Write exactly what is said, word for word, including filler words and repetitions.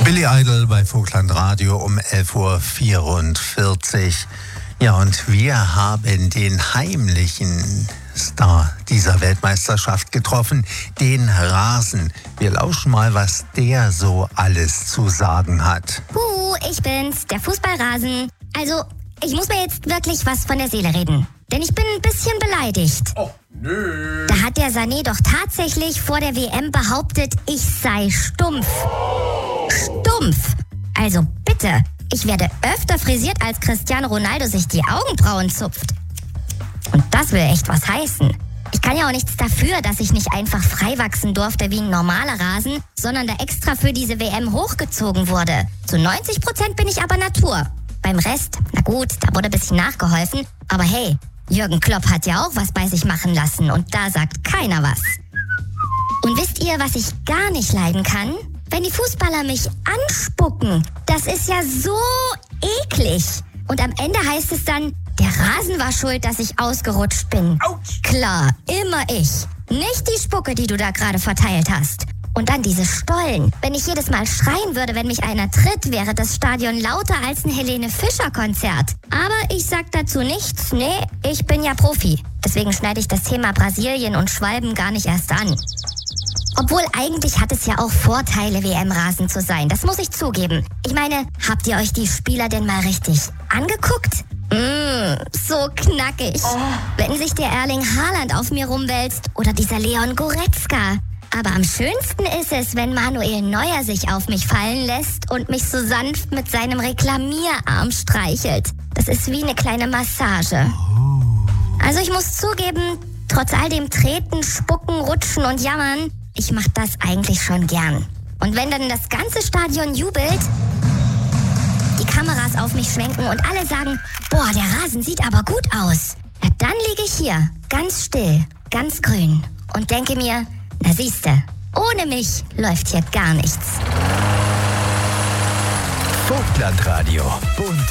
Billy Idol bei Vogtland Radio um elf Uhr vierundvierzig. Ja, und wir haben den heimlichen Star dieser Weltmeisterschaft getroffen, den Rasen. Wir lauschen mal, was der so alles zu sagen hat. Huh, ich bin's, der Fußballrasen. Also, ich muss mir jetzt wirklich was von der Seele reden. Denn ich bin ein bisschen beleidigt. Oh, nö. Da hat der Sané doch tatsächlich vor der W M behauptet, ich sei stumpf. Stumpf. Also bitte, ich werde öfter frisiert, als Cristiano Ronaldo sich die Augenbrauen zupft. Und das will echt was heißen. Ich kann ja auch nichts dafür, dass ich nicht einfach frei wachsen durfte wie ein normaler Rasen, sondern da extra für diese W M hochgezogen wurde. Zu neunzig Prozent bin ich aber Natur. Beim Rest, na gut, da wurde ein bisschen nachgeholfen. Aber hey, Jürgen Klopp hat ja auch was bei sich machen lassen und da sagt keiner was. Und wisst ihr, was ich gar nicht leiden kann? Wenn die Fußballer mich anspucken. Das ist ja so eklig. Und am Ende heißt es dann, der Rasen war schuld, dass ich ausgerutscht bin. Autsch. Klar, immer ich. Nicht die Spucke, die du da gerade verteilt hast. Und dann diese Stollen. Wenn ich jedes Mal schreien würde, wenn mich einer tritt, wäre das Stadion lauter als ein Helene Fischer-Konzert. Aber ich sag dazu nichts. Nee, ich bin ja Profi. Deswegen schneide ich das Thema Brasilien und Schwalben gar nicht erst an. Obwohl eigentlich hat es ja auch Vorteile, W M-Rasen zu sein. Das muss ich zugeben. Ich meine, habt ihr euch die Spieler denn mal richtig angeguckt? Mmh, so knackig. Oh. Wenn sich der Erling Haaland auf mir rumwälzt oder dieser Leon Goretzka. Aber am schönsten ist es, wenn Manuel Neuer sich auf mich fallen lässt und mich so sanft mit seinem Reklamierarm streichelt. Das ist wie eine kleine Massage. Oh. Also ich muss zugeben, trotz all dem Treten, Spucken, Rutschen und Jammern, ich mach das eigentlich schon gern. Und wenn dann das ganze Stadion jubelt, die Kameras auf mich schwenken und alle sagen, boah, der Rasen sieht aber gut aus. Ja, dann liege ich hier, ganz still, ganz grün und denke mir, na siehste, ohne mich läuft hier gar nichts. Vogtland Radio.